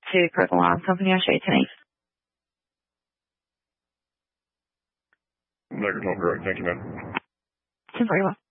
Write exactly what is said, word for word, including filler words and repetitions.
to Critical Alarm Company. I'll show you tonight. Negative, direct. Thank you, ma'am. Very well.